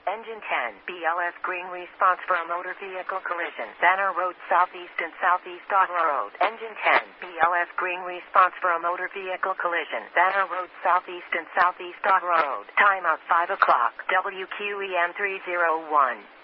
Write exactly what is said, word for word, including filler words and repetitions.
Engine ten, B L S green response for a motor vehicle collision. Banner Road southeast and southeast Ottawa Road. Engine ten, B L S green response for a motor vehicle collision. Banner Road southeast and southeast Ottawa Road. Timeout five o'clock. W Q E M three oh one.